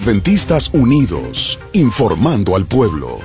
Adventistas Unidos, informando al pueblo.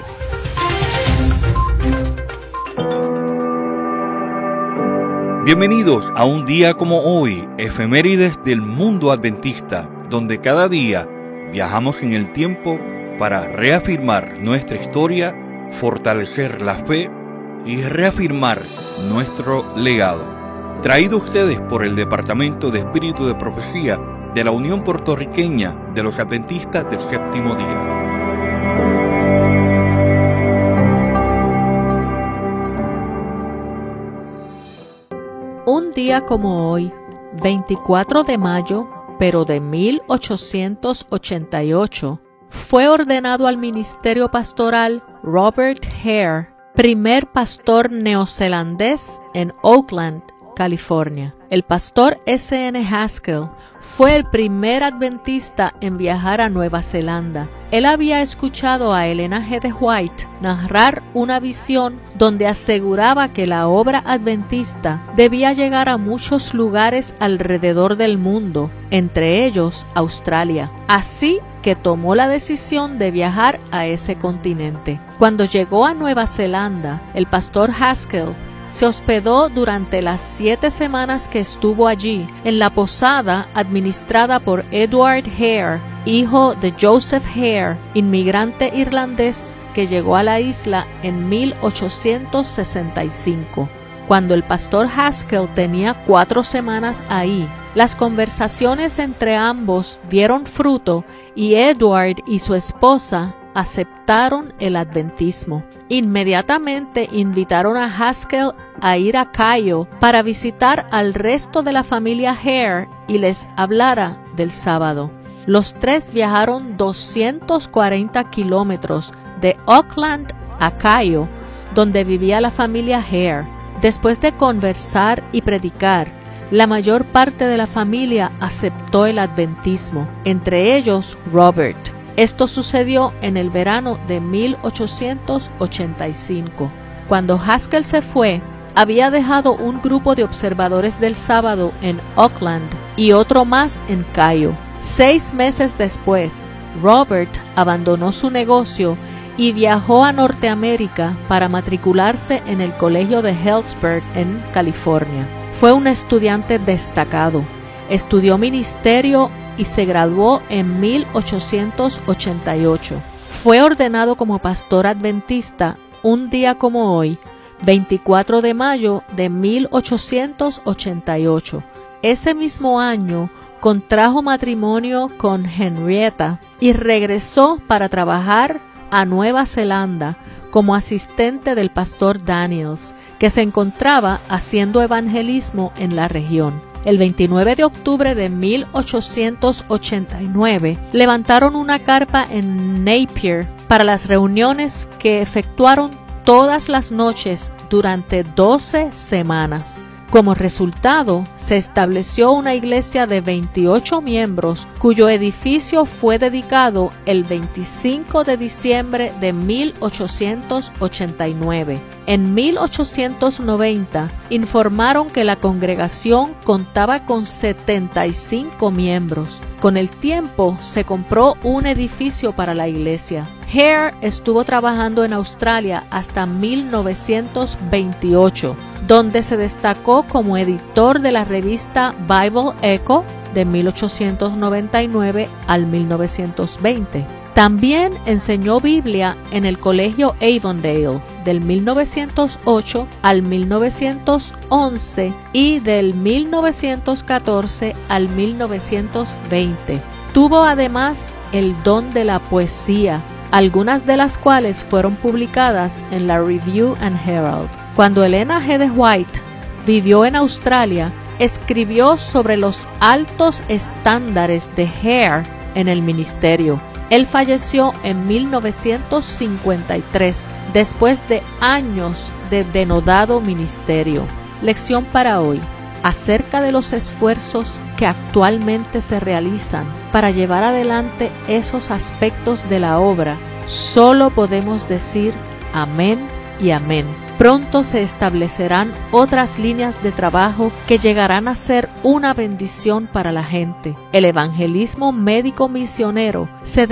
Bienvenidos a un día como hoy, efemérides del mundo adventista, donde cada día viajamos en el tiempo para reafirmar nuestra historia, fortalecer la fe y reafirmar nuestro legado. Traído a ustedes por el Departamento de Espíritu de Profecía de la Unión Puertorriqueña de los Adventistas del Séptimo Día. Un día como hoy, 24 de mayo, pero de 1888, fue ordenado al ministerio pastoral Robert Hare, primer pastor neozelandés en Oakland, California. El pastor S.N. Haskell fue el primer adventista en viajar a Nueva Zelanda. Él había escuchado a Elena G. de White narrar una visión donde aseguraba que la obra adventista debía llegar a muchos lugares alrededor del mundo, entre ellos Australia. Así que tomó la decisión de viajar a ese continente. Cuando llegó a Nueva Zelanda, el pastor Haskell se hospedó durante las 7 semanas que estuvo allí en la posada administrada por Edward Hare, hijo de Joseph Hare, inmigrante irlandés que llegó a la isla en 1865. Cuando el pastor Haskell tenía 4 semanas ahí, las conversaciones entre ambos dieron fruto y Edward y su esposa aceptaron el adventismo. Inmediatamente invitaron a Haskell a ir a Cayo para visitar al resto de la familia Hare y les hablara del sábado. Los tres viajaron 240 kilómetros de Auckland a Cayo, donde vivía la familia Hare. Después de conversar y predicar, la mayor parte de la familia aceptó el adventismo, entre ellos Robert. Esto sucedió en el verano de 1885. Cuando Haskell se fue, había dejado un grupo de observadores del sábado en Auckland y otro más en Cayo. 6 meses después, Robert abandonó su negocio y viajó a Norteamérica para matricularse en el colegio de Healdsburg en California. Fue un estudiante destacado. Estudió ministerio y se graduó en 1888. Fue ordenado como pastor adventista un día como hoy, 24 de mayo de 1888. Ese mismo año contrajo matrimonio con Henrietta y regresó para trabajar a Nueva Zelanda como asistente del pastor Daniels, que se encontraba haciendo evangelismo en la región. El 29 de octubre de 1889 levantaron una carpa en Napier para las reuniones que efectuaron todas las noches durante 12 semanas. Como resultado, se estableció una iglesia de 28 miembros cuyo edificio fue dedicado el 25 de diciembre de 1889. En 1890 informaron que la congregación contaba con 75 miembros. Con el tiempo se compró un edificio para la iglesia. Hare estuvo trabajando en Australia hasta 1928, donde se destacó como editor de la revista Bible Echo de 1899 al 1920. También enseñó Biblia en el colegio Avondale del 1908 al 1911 y del 1914 al 1920. Tuvo además el don de la poesía, algunas de las cuales fueron publicadas en la Review and Herald. Cuando Elena G. de White vivió en Australia, escribió sobre los altos estándares de Hare en el ministerio. Él falleció en 1953, después de años de denodado ministerio. Lección para hoy: acerca de los esfuerzos que actualmente se realizan para llevar adelante esos aspectos de la obra, solo podemos decir amén y amén. Pronto se establecerán otras líneas de trabajo que llegarán a ser una bendición para la gente. El evangelismo médico misionero se